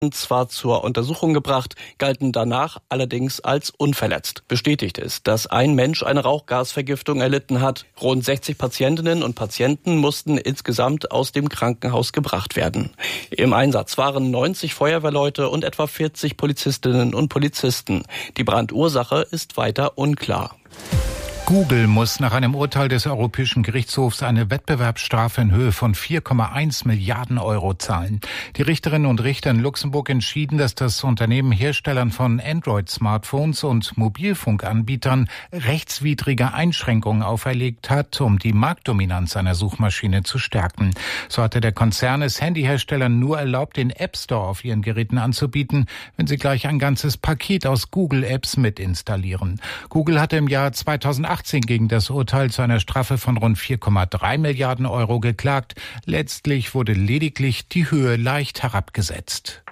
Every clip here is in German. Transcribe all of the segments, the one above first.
zwar zur Untersuchung gebracht, galten danach allerdings als unverletzt. Bestätigt ist, dass ein Mensch eine Rauchgasvergiftung erlitten hat. Rund 60 Patientinnen und Patienten mussten insgesamt aus dem Krankenhaus gebracht werden. Im Einsatz waren 90 Feuerwehrleute und etwa 40 Polizistinnen und Polizisten. Die Brandursache ist weiter unklar. Google muss nach einem Urteil des Europäischen Gerichtshofs eine Wettbewerbsstrafe in Höhe von 4,1 Milliarden Euro zahlen. Die Richterinnen und Richter in Luxemburg entschieden, dass das Unternehmen Herstellern von Android-Smartphones und Mobilfunkanbietern rechtswidrige Einschränkungen auferlegt hat, um die Marktdominanz einer Suchmaschine zu stärken. So hatte der Konzern es Handyherstellern nur erlaubt, den App Store auf ihren Geräten anzubieten, wenn sie gleich ein ganzes Paket aus Google-Apps mitinstallieren. Google hatte im Jahr 2018 gegen das Urteil zu einer Strafe von rund 4,3 Milliarden Euro geklagt. Letztlich wurde lediglich die Höhe leicht herabgesetzt.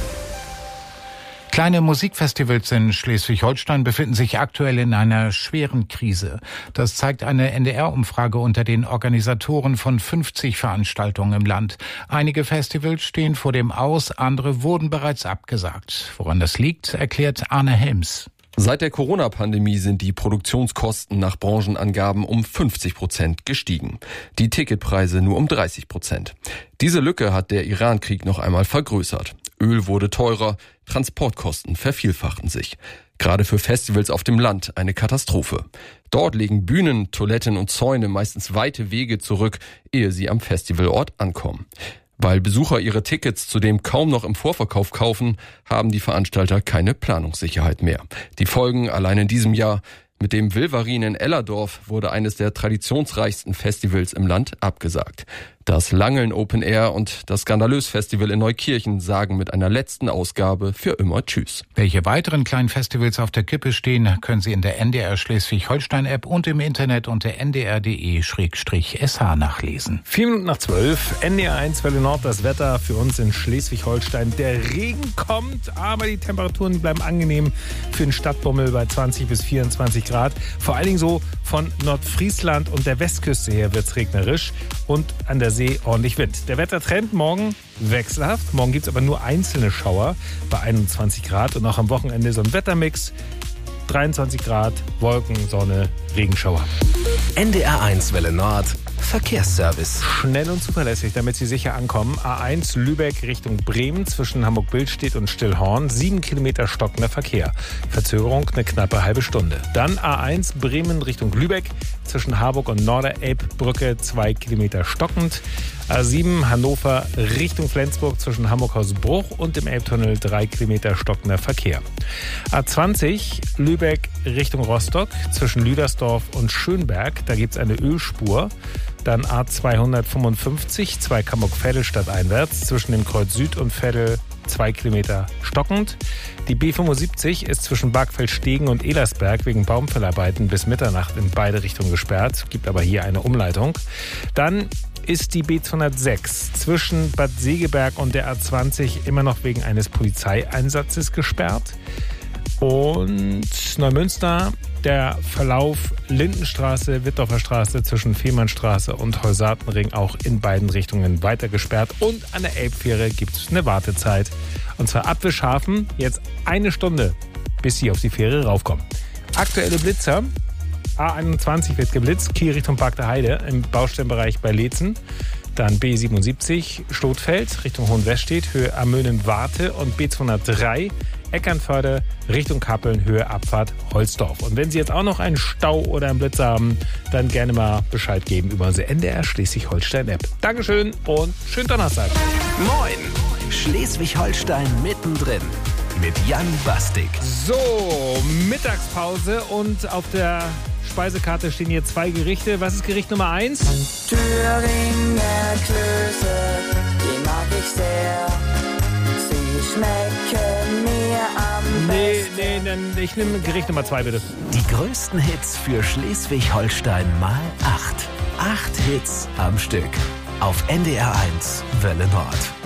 Kleine Musikfestivals in Schleswig-Holstein befinden sich aktuell in einer schweren Krise. Das zeigt eine NDR-Umfrage unter den Organisatoren von 50 Veranstaltungen im Land. Einige Festivals stehen vor dem Aus, andere wurden bereits abgesagt. Woran das liegt, erklärt Arne Helms. Seit der Corona-Pandemie sind die Produktionskosten nach Branchenangaben um 50% gestiegen. Die Ticketpreise nur um 30%. Diese Lücke hat der Iran-Krieg noch einmal vergrößert. Öl wurde teurer, Transportkosten vervielfachten sich. Gerade für Festivals auf dem Land eine Katastrophe. Dort legen Bühnen, Toiletten und Zäune meistens weite Wege zurück, ehe sie am Festivalort ankommen. Weil Besucher ihre Tickets zudem kaum noch im Vorverkauf kaufen, haben die Veranstalter keine Planungssicherheit mehr. Die Folgen allein in diesem Jahr: Mit dem Wilvarin in Ellerdorf wurde eines der traditionsreichsten Festivals im Land abgesagt. Das Langeln Open Air und das Skandalös Festival in Neukirchen sagen mit einer letzten Ausgabe für immer Tschüss. Welche weiteren kleinen Festivals auf der Kippe stehen, können Sie in der NDR Schleswig-Holstein-App und im Internet unter ndr.de/sh nachlesen. 11:04, NDR1 Welle Nord, das Wetter für uns in Schleswig-Holstein. Der Regen kommt, aber die Temperaturen bleiben angenehm für den Stadtbummel bei 20 bis 24 Grad. Vor allen Dingen so von Nordfriesland und der Westküste her wird es regnerisch und an der See ordentlich Wind. Der Wettertrend morgen wechselhaft. Morgen gibt es aber nur einzelne Schauer bei 21 Grad und auch am Wochenende so ein Wettermix. 23 Grad, Wolken, Sonne, Regenschauer. NDR1 Welle Nord, Verkehrsservice. Schnell und zuverlässig, damit Sie sicher ankommen. A1 Lübeck Richtung Bremen zwischen Hamburg-Billstedt und Stillhorn. 7 Kilometer stockender Verkehr. Verzögerung eine knappe halbe Stunde. Dann A1 Bremen Richtung Lübeck zwischen Harburg und Norderelbbrücke 2 Kilometer stockend. A7 Hannover Richtung Flensburg zwischen Hamburg-Hausbruch und dem Elbtunnel 3 Kilometer stockender Verkehr. A20 Lübeck Richtung Rostock zwischen Lüdersdorf und Schönberg. Da gibt es eine Ölspur. Dann A255 Zweikammuck-Veddel stadteinwärts zwischen dem Kreuz Süd und Veddel 2 Kilometer stockend. Die B75 ist zwischen Bargfeld-Stegen und Elersberg wegen Baumfellarbeiten bis Mitternacht in beide Richtungen gesperrt. Gibt aber hier eine Umleitung. Dann ist die B206 zwischen Bad Segeberg und der A20 immer noch wegen eines Polizeieinsatzes gesperrt. Und Neumünster, der Verlauf Lindenstraße, Wittdorfer Straße zwischen Fehmarnstraße und Heusartenring auch in beiden Richtungen weiter gesperrt. Und an der Elbfähre gibt es eine Wartezeit. Und zwar ab Wischhafen jetzt 1 Stunde, bis Sie auf die Fähre raufkommen. Aktuelle Blitzer: A21 wird geblitzt, Kiel Richtung Park der Heide im Baustellenbereich bei Leetzen. Dann B77 Stotfeld Richtung Hohenwestedt, Höhe Amönen-Warte, und B203 Eckernförde Richtung Kappeln, Höhe Abfahrt Holzdorf. Und wenn Sie jetzt auch noch einen Stau oder einen Blitzer haben, dann gerne mal Bescheid geben über unsere NDR Schleswig-Holstein-App. Dankeschön und schönen Donnerstag. Moin, Schleswig-Holstein mittendrin mit Jan Bastik. So, Mittagspause und auf der Speisekarte stehen hier 2 Gerichte. Was ist Gericht Nummer 1? Thüringer Klöße, die mag ich sehr. Sie schmecken mir am besten. Ich nehme Gericht Nummer 2, bitte. Die größten Hits für Schleswig-Holstein mal 8. 8 Hits am Stück. Auf NDR1 Welle Nord.